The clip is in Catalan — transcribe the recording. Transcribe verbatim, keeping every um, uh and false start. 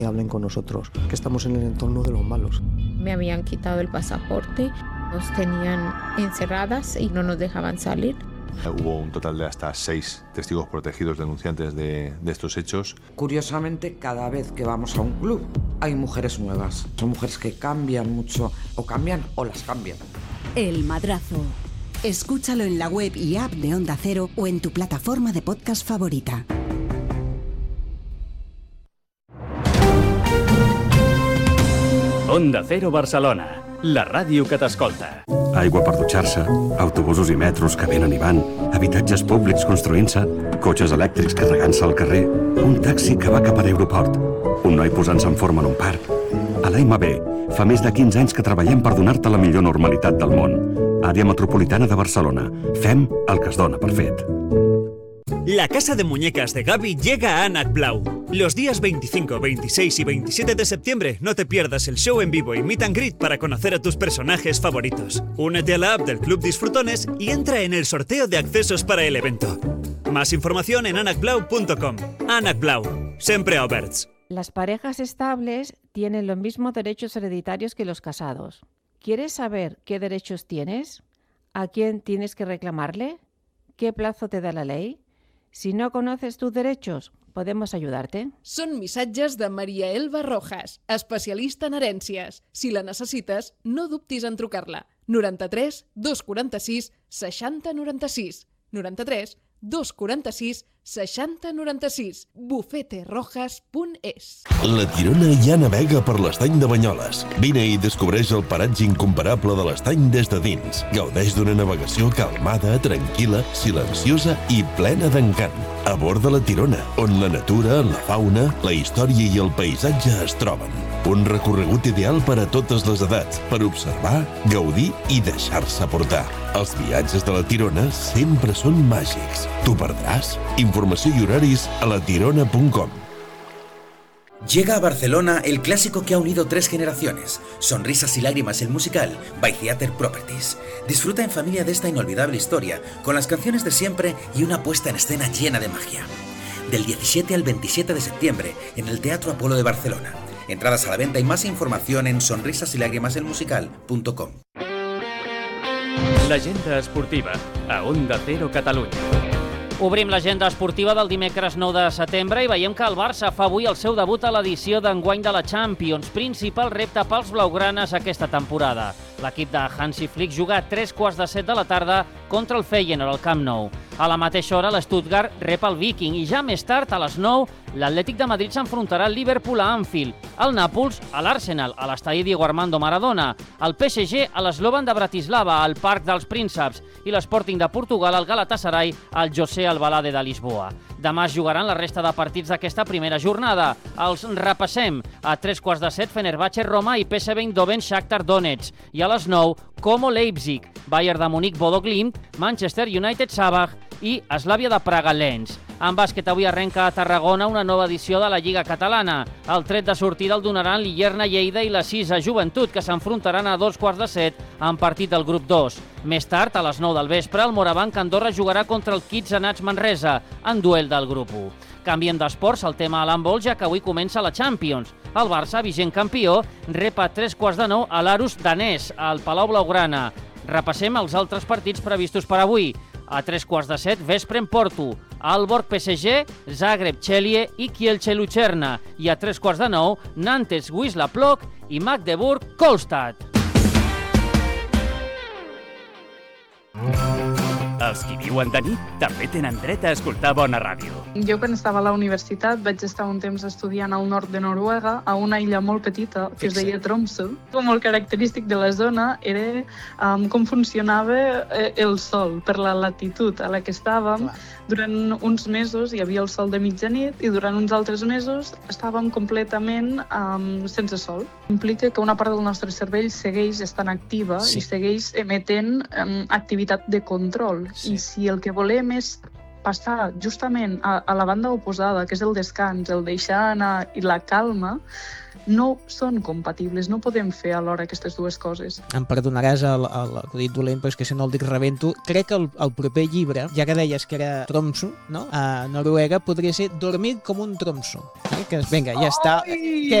que hablen con nosotros, que estamos en el entorno de los malos. Me habían quitado el pasaporte, nos tenían encerradas y no nos dejaban salir. Hubo un total de hasta seis testigos protegidos denunciantes de, de estos hechos. Curiosamente, cada vez que vamos a un club hay mujeres nuevas. Son mujeres que cambian mucho, o cambian o las cambian. El Madrazo. Escúchalo en la web y app de Onda Cero o en tu plataforma de podcast favorita. Onda Cero Barcelona, la ràdio que t'escolta. Aigua per dutxar-se, autobusos i metros que venen i van, habitatges públics construint-se, cotxes elèctrics carregant-se al carrer, un taxi que va cap a l'aeroport, un noi posant-se en forma en un parc. A l'A M B fa més de quinze anys que treballem per donar-te la millor normalitat del món. Àrea Metropolitana de Barcelona. Fem el que es dona per fet. La casa de muñecas de Gaby llega a Anac Blau. Los días veinticinco, veintiséis y veintisiete de septiembre no te pierdas el show en vivo y meet and greet para conocer a tus personajes favoritos. Únete a la app del Club Disfrutones y entra en el sorteo de accesos para el evento. Más información en anac blau punto com. Anac Blau, sempre oberts. Las parejas estables tienen los mismos derechos hereditarios que los casados. ¿Quieres saber qué derechos tienes? ¿A quién tienes que reclamarle? ¿Qué plazo te da la ley? Si no conoces tus derechos, podemos ayudarte. Són missatges de Maria Elba Rojas, especialista en herències. Si la necessites, no dubtis en trucar-la. noranta-tres dos quaranta-sis seixanta noranta-sis. noranta-tres dos quaranta-sis seixanta noranta-sis. bufete rojas punt es. La Tirona ja navega per l'estany de Banyoles. Vine i descobreix el paratge incomparable de l'estany des de dins. Gaudeix d'una navegació calmada, tranquil·la, silenciosa i plena d'encant. A bord de la Tirona, on la natura, la fauna, la història i el paisatge es troben. Un recorregut ideal per a totes les edats, per observar, gaudir i deixar-se portar. Els viatges de la Tirona sempre són màgics. T'ho perdràs? Informació y horarios a latirona punto com. Llega a Barcelona el clásico que ha unido tres generaciones. Sonrisas y lágrimas, el musical, by Theater Properties. Disfruta en familia de esta inolvidable historia, con las canciones de siempre y una puesta en escena llena de magia. Del diecisiete al veintisiete de septiembre, en el Teatro Apolo de Barcelona. Entradas a la venta y más información en sonrisas y lágrimas el musical punto com. L'agenda esportiva, a Onda Cero Catalunya. Obrim l'agenda esportiva del dimecres nou de setembre i veiem que el Barça fa avui el seu debut a l'edició d'enguany de la Champions, principal repte pels blaugranes aquesta temporada. L'equip de Hansi Flick juga a tres quarts de set de la tarda contra el Feyenoord al Camp Nou. A la mateixa hora, l'Stuttgart rep el Viking i ja més tard, a les nou, l'Atlètic de Madrid s'enfrontarà al Liverpool a Anfield, el Nàpols a l'Arsenal, a l'estadi Diego Armando Maradona, el P S G a l'Slovan de Bratislava, al Parc dels Prínceps, i l'Sporting de Portugal al Galatasaray, al José Albalade de Lisboa. Demà es jugaran la resta de partits d'aquesta primera jornada. Els repassem. A tres quarts de set, Fenerbahçe Roma i P S V Eindhoven Shakhtar Donetsk. I a les nou, Como Leipzig, Bayern de Munic Bodo Glimt, Manchester United Sabah i Slavia de Praga Lens. En bàsquet avui arrenca a Tarragona una nova edició de la Lliga Catalana. El tret de sortida el donaran l'Illerna Lleida i la Sisa Joventut, que s'enfrontaran a dos quarts de set en partit del grup dos. Més tard, a les nou del vespre, el Morabanc Andorra jugarà contra el Kids Anats Manresa, en duel del grup u. Canviem d'esports al tema a l'handbol, ja que avui comença la Champions. El Barça, vigent campió, rep a tres quarts de nou a l'Arus danès, al Palau Blaugrana. Repassem els altres partits previstos per avui. A tres quarts de set, vespre en Porto, Aalborg P S G, Zagreb Chelie i Kielce Lucerna. I a tres quarts de nou, Nantes Wisla Plock i Magdeburg Kolstad. Els qui viuen de nit també tenen dret a escoltar bona ràdio. Jo quan estava a la universitat vaig estar un temps estudiant al nord de Noruega, a una illa molt petita que es deia Tromsø. Molt característic de la zona era um, com funcionava el sol per la latitud a la que estàvem. Clar. Durant uns mesos hi havia el sol de mitjanit i durant uns altres mesos estàvem completament um, sense sol. Implica que una part del nostre cervell segueix estant activa sí. i segueix emetent um, activitat de control. Sí. I si el que volem és passar justament a, a la banda oposada, que és el descans, el deixar anar i la calma, no són compatibles, no podem fer alhora aquestes dues coses. Em perdonaràs el, el acudit dolent, però és que si no el dic rebento. Crec que el, el proper llibre, ja que deies que era Tromsø, no? A Noruega, podria ser Dormir com un Tromsø. Eh? Que, vinga, ja està. Ai!